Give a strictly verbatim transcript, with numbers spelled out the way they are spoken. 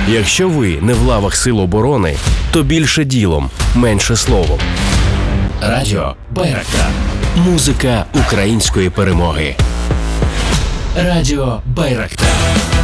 Якщо ви не в лавах Сил оборони, то більше ділом, менше словом. Радіо Байрактар. Музика української перемоги. Радіо Байрактар.